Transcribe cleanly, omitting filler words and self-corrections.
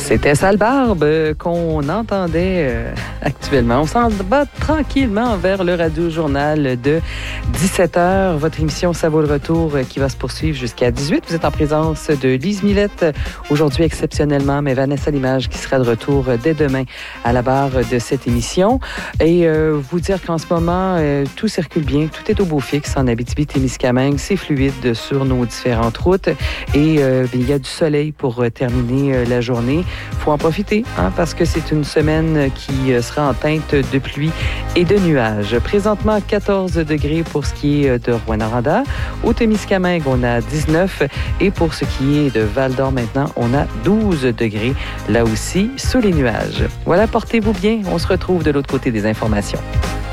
C'était Salbarbe qu'on entendait actuellement. On s'en va tranquillement vers le radio-journal de 17h. Votre émission Ça vaut le retour qui va se poursuivre jusqu'à 18h. Vous êtes en présence de Lise Millette, aujourd'hui exceptionnellement, mais Vanessa Limage qui sera de retour dès demain à la barre de cette émission. Et vous dire qu'en ce moment, tout circule bien, tout est au beau fixe en Abitibi-Témiscamingue. C'est fluide sur nos différentes routes et il y a du soleil pour terminer la journée. Il faut en profiter parce que c'est une semaine qui sera en teinte de pluie et de nuages. Présentement, 14 degrés pour ce qui est de Rouyn-Noranda. Au Témiscamingue, on a 19 et pour ce qui est de Val-d'Or maintenant, on a 12 degrés, là aussi, sous les nuages. Voilà, portez-vous bien. On se retrouve de l'autre côté des informations.